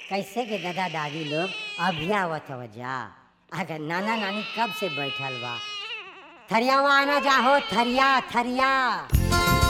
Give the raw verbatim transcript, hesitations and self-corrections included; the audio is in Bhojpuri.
कैसे के दादा दादी लोग अभी आवत हो जा। अगर नाना नानी कब से बैठल बा। थरियावा आना जा हो, थरिया थरिया।